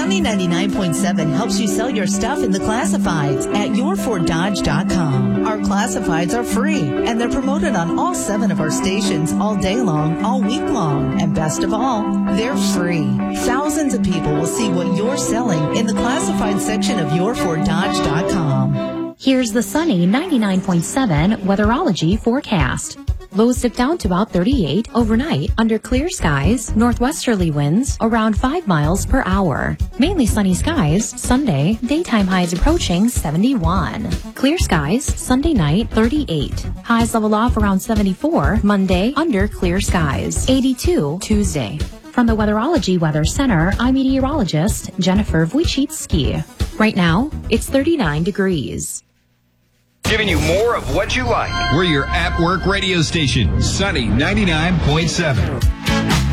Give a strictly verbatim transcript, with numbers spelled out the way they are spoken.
Sunny ninety-nine point seven helps you sell your stuff in the classifieds at your ford dodge dot com. Our classifieds are free, and they're promoted on all seven of our stations all day long, all week long. And best of all, they're free. Thousands of people will see what you're selling in the classified section of your ford dodge dot com. Here's the Sunny ninety-nine point seven weatherology forecast. Lows dip down to about thirty-eight overnight under clear skies, northwesterly winds around five miles per hour. Mainly sunny skies Sunday, daytime highs approaching seventy-one. Clear skies Sunday night thirty-eight. Highs level off around seventy-four Monday under clear skies. eighty-two Tuesday. From the Weatherology Weather Center, I'm meteorologist Jennifer Wojcicki. Right now, it's thirty-nine degrees. Giving you more of what you like. We're your at-work radio station, Sunny ninety-nine point seven.